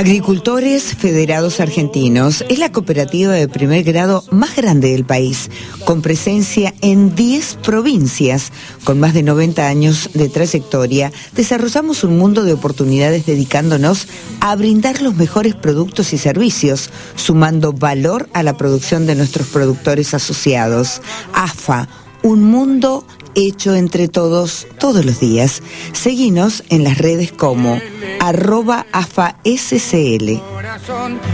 Agricultores Federados Argentinos es la cooperativa de primer grado más grande del país, con presencia en 10 provincias. Con más de 90 años de trayectoria, desarrollamos un mundo de oportunidades dedicándonos a brindar los mejores productos y servicios, sumando valor a la producción de nuestros productores asociados. AFA, un mundo hecho entre todos, todos los días. Seguinos en las redes como @AFASCL.